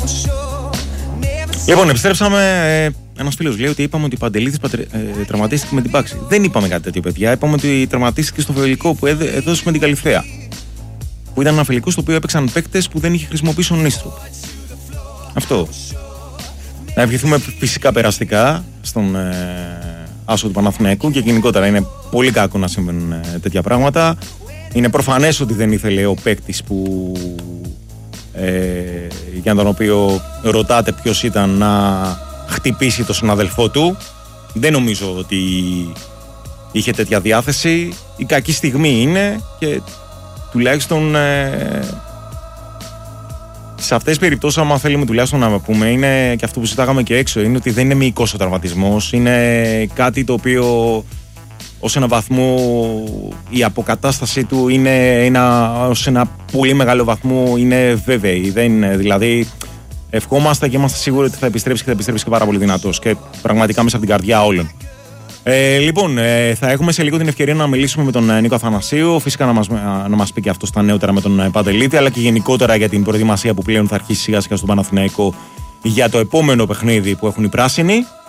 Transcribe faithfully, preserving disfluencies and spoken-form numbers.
Λοιπόν, επιστρέψαμε. Ένας φίλος λέει ότι είπαμε ότι η Παντελίδης πατρε... ε, τραυματίστηκε με την Πάξη. Δεν είπαμε κάτι τέτοιο, παιδιά. Είπαμε ότι τραυματίστηκε στο φιλικό που έδε... έδωσε με την Καλυθέα. Που ήταν ένα φιλικό στο οποίο έπαιξαν παίκτες που δεν είχε χρησιμοποιήσει ο Νίστρου. Αυτό. Να ευχηθούμε φυσικά περαστικά στον ε, άσο του Παναθηναϊκού και γενικότερα είναι πολύ κακό να συμβαίνουν ε, τέτοια πράγματα. Είναι προφανές ότι δεν ήθελε ο παίκτης που. Ε, για τον οποίο ρωτάτε ποιος ήταν να χτυπήσει τον συναδελφό του. Δεν νομίζω ότι είχε τέτοια διάθεση. Η κακή στιγμή είναι και τουλάχιστον ε, σε αυτές τις περιπτώσεις, άμα θέλουμε τουλάχιστον να πούμε, είναι και αυτό που συζητάγαμε και έξω, είναι ότι δεν είναι μυϊκός ο τραυματισμός, είναι κάτι το οποίο ως ένα βαθμό η αποκατάστασή του είναι ένα, ως ένα πολύ μεγάλο βαθμό είναι βέβαιη. Δεν, δηλαδή ευχόμαστε και είμαστε σίγουροι ότι θα επιστρέψει και θα επιστρέψει και πάρα πολύ δυνατός και πραγματικά μέσα από την καρδιά όλων. Ε, λοιπόν, ε, θα έχουμε σε λίγο την ευκαιρία να μιλήσουμε με τον Νίκο Αθανασίου, φυσικά να μας, να μας πει και αυτό στα νεότερα με τον Παντελίδη, αλλά και γενικότερα για την προετοιμασία που πλέον θα αρχίσει σιγά σιγά στον Παναθηναϊκό για το επόμενο παιχνίδι που έχουν οι πράσινοι.